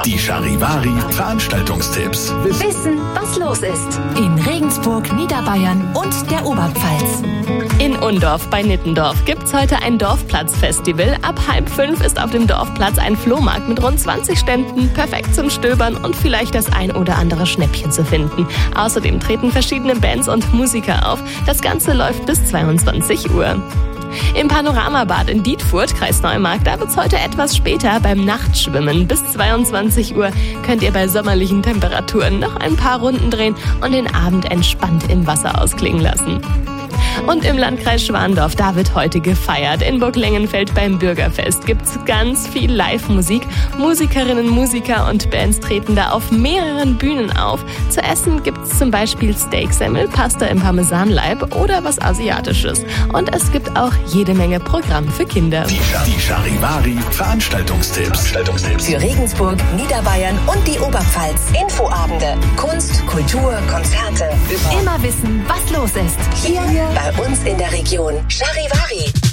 Die Charivari-Veranstaltungstipps. Wissen, was los ist. In Regensburg, Niederbayern und der Oberpfalz. In Undorf bei Nittendorf gibt's heute ein Dorfplatzfestival. Ab 4:30 ist auf dem Dorfplatz ein Flohmarkt mit rund 20 Ständen, perfekt zum Stöbern und vielleicht das ein oder andere Schnäppchen zu finden. Außerdem treten verschiedene Bands und Musiker auf. Das Ganze läuft bis 22 Uhr. Im Panoramabad in Dietfurt, Kreis Neumarkt, da wird's heute etwas später beim Nachtschwimmen. Bis 22 Uhr könnt ihr bei sommerlichen Temperaturen noch ein paar Runden drehen und den Abend entspannt im Wasser ausklingen lassen. Und im Landkreis Schwandorf, da wird heute gefeiert. In Burglengenfeld beim Bürgerfest gibt's ganz viel Live-Musik. Musikerinnen, Musiker und Bands treten da auf mehreren Bühnen auf. Zu essen gibt's zum Beispiel Steaksemmel, Pasta im Parmesanleib oder was Asiatisches. Und es gibt auch jede Menge Programm für Kinder. Die Charivari-Veranstaltungstipps. Für Regensburg, Niederbayern und die Oberpfalz. Infoabende, Kunst, Kultur, Konzerte. Immer wissen, was los ist. Hier bei uns in der Region. Charivari.